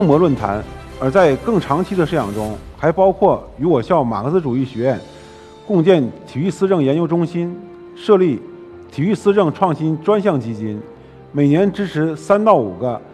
模论坛，而在更长期的设想中，还包括与我校马克思主义学院共建体育思政研究中心，设立体育思政创新专项基金，每年支持3到5个